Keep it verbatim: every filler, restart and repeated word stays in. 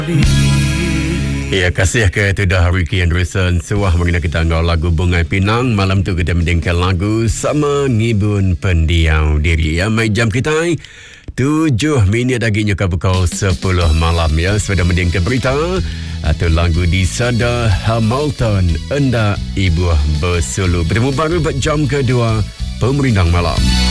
Ya, kasih ke itu dah Ricky Anderson suah mengenai kita anggap lagu Bunga Pinang. Malam tu kita mendengarkan lagu Sama Ngibun Pendiam Diri. Ya, mai jam kita tujuh minit lagi nyuka pukul sepuluh malam ya. Sudah mendengarkan berita atau lagu di Sada Hamilton Enda Ibu Bersulu. Bertemu baru buat jam kedua Pemerintah Malam.